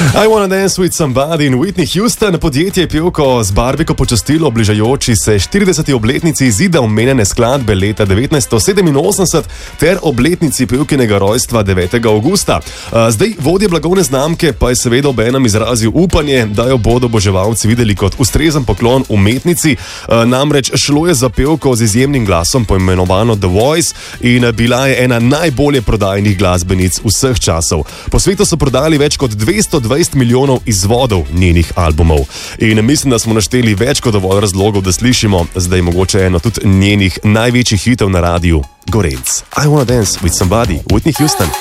I Wanna Dance With Somebody in Whitney Houston. Podjetje je pevko z barbiko počastilo bližajoči se 40. obletnici izida omenjene skladbe leta 1987 ter obletnici pevkinega rojstva 9. avgusta. Zdaj vodja blagovne znamke pa je seveda obenem izrazil upanje, da jo bodo oboževalci videli kot ustrezen poklon umetnici. Namreč šlo je za pevko z izjemnim glasom, poimenovano The Voice, in bila je ena najbolje prodajnih glasbenic vseh časov. Po svetu so prodali več kot 220 milijonov izvodov njenih albumov. In mislim, da smo našteli več kot dovolj razlogov, da slišimo zdaj mogoče eno tudi njenih največjih hitov na radiju, Gorenc. I Wanna Dance With Somebody, Whitney Houston.